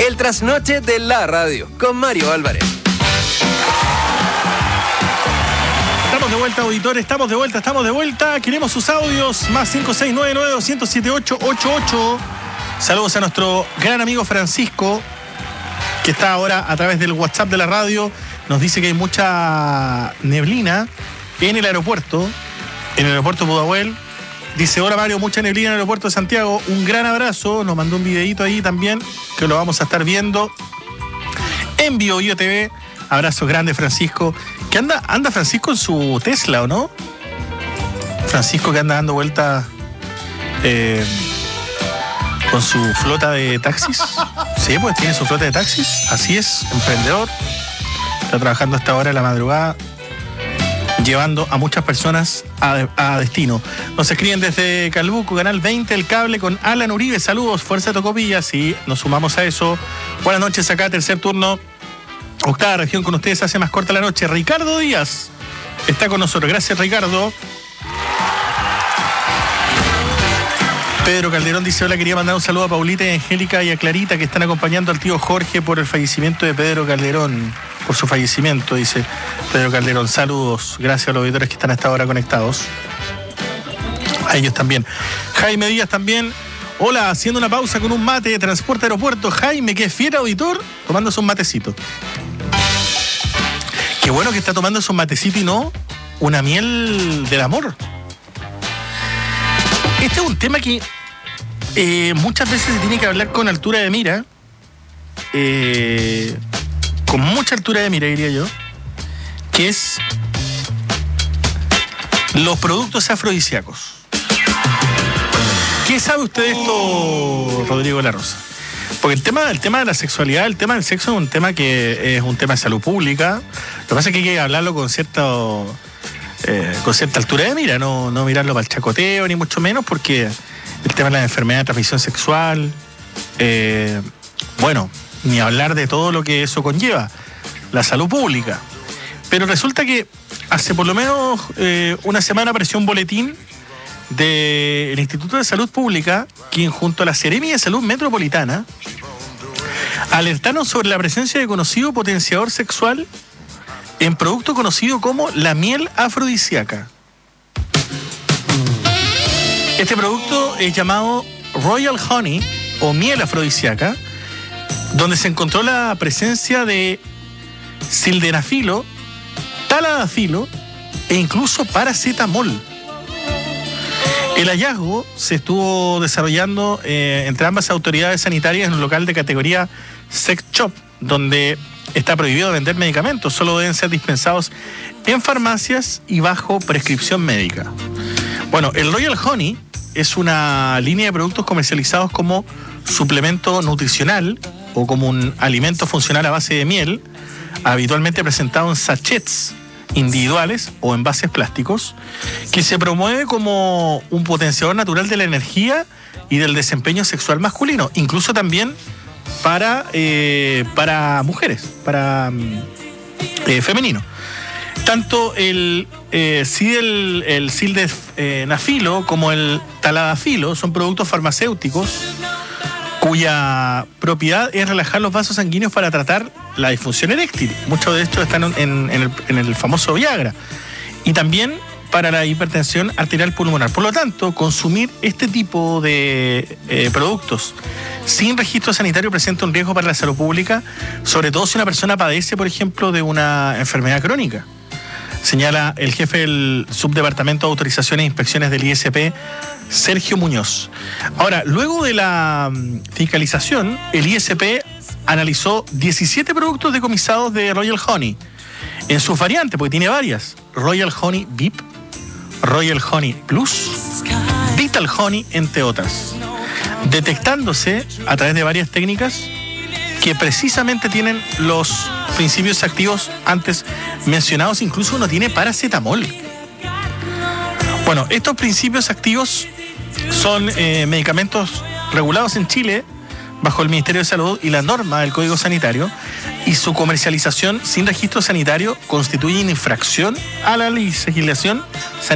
El trasnoche de la radio con Mario Álvarez. Estamos de vuelta, auditores, estamos de vuelta. Queremos sus audios, más 5699-207-888. Saludos a nuestro gran amigo Francisco, que está ahora a través del WhatsApp de la radio. Nos dice que hay mucha neblina en el aeropuerto Pudahuel. Dice: hola Mario, mucha neblina en el aeropuerto de Santiago. Un gran abrazo. Nos mandó un videito ahí también, que lo vamos a estar viendo en BioBio TV. Abrazo grande, Francisco. Que anda Francisco en su Tesla, ¿o no? Francisco, que anda dando vueltas con su flota de taxis. Sí, pues tiene su flota de taxis. Así es, emprendedor. Está trabajando hasta ahora en la madrugada, llevando a muchas personas a destino. Nos escriben desde Calbuco, Canal 20, El Cable, con Alan Uribe. Saludos, Fuerza de Tocopilla. Sí, nos sumamos a eso. Buenas noches acá, tercer turno. Octava región con ustedes, hace más corta la noche. Ricardo Díaz está con nosotros. Gracias, Ricardo. Pedro Calderón dice: hola, quería mandar un saludo a Paulita y Angélica y a Clarita, que están acompañando al tío Jorge por el fallecimiento de Pedro Calderón. Por su fallecimiento, dice Pedro Calderón. Saludos, gracias a los auditores que están hasta ahora conectados. A ellos también. Jaime Díaz también. Hola, haciendo una pausa con un mate de Transporte Aeropuerto. Jaime, que fiel auditor, tomándose un matecito. Qué bueno que está tomándose un matecito y no una miel del amor. Este es un tema que muchas veces se tiene que hablar con altura de mira. Con mucha altura de mira, diría yo, que es los productos afrodisíacos. ¿Qué sabe usted de esto, Rodrigo La Rosa? Porque el tema de la sexualidad, el tema del sexo es un tema que es un tema de salud pública. Lo que pasa es que hay que hablarlo con cierta altura de mira, no mirarlo para el chacoteo, ni mucho menos, porque el tema de la enfermedad de transmisión sexual, bueno, ni hablar de todo lo que eso conlleva, la salud pública. Pero resulta que hace por lo menos una semana apareció un boletín del Instituto de Salud Pública, quien junto a la Seremi de Salud Metropolitana alertaron sobre la presencia de conocido potenciador sexual en producto conocido como la miel afrodisíaca. Este producto es llamado Royal Honey o miel afrodisíaca, donde se encontró la presencia de sildenafilo, taladafilo e incluso paracetamol. El hallazgo se estuvo desarrollando entre ambas autoridades sanitarias en un local de categoría sex shop, donde está prohibido vender medicamentos, solo deben ser dispensados en farmacias y bajo prescripción médica. Bueno, el Royal Honey es una línea de productos comercializados como suplemento nutricional o como un alimento funcional a base de miel, habitualmente presentado en sachets individuales o envases plásticos, que se promueve como un potenciador natural de la energía y del desempeño sexual masculino, incluso también para mujeres, para femenino. Tanto el sildenafilo como el taladafilo son productos farmacéuticos cuya propiedad es relajar los vasos sanguíneos para tratar la disfunción eréctil. Muchos de estos están en el famoso Viagra. Y también para la hipertensión arterial pulmonar. Por lo tanto, consumir este tipo de productos sin registro sanitario presenta un riesgo para la salud pública, sobre todo si una persona padece, por ejemplo, de una enfermedad crónica. Señala el jefe del Subdepartamento de Autorizaciones e Inspecciones del ISP, Sergio Muñoz. Ahora, luego de la fiscalización, el ISP analizó 17 productos decomisados de Royal Honey en sus variantes, porque tiene varias: Royal Honey VIP, Royal Honey Plus, Vital Honey, entre otras, detectándose a través de varias técnicas que precisamente tienen los principios activos antes mencionados. Incluso uno tiene paracetamol. Bueno, estos principios activos son medicamentos regulados en Chile bajo el Ministerio de Salud y la norma del Código Sanitario, y su comercialización sin registro sanitario constituye una infracción a la legislación sanitaria